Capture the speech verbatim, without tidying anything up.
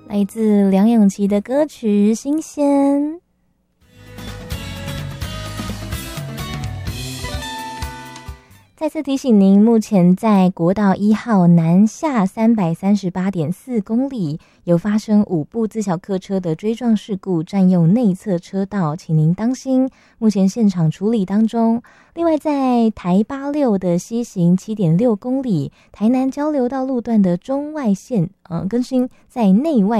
来自梁咏琪的歌曲《新鲜》。再次提醒您，目前在国道一号南下三百三十八点四公里，有发生五部自小客车的追撞事故，占用内侧车道，请您当心。目前现场处理当中。另外，在台八六的西行七点六公里，台南交流道路段的中外线，呃，更新在内外